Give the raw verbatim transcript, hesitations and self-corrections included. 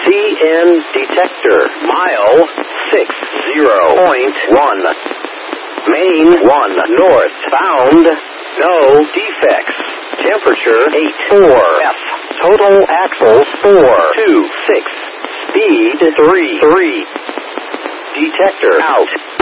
C N detector. Mile six zero point one. Main one north. Bound. No defects. Temperature eight four. F. Total axles four two six. Speed three three. Detector out.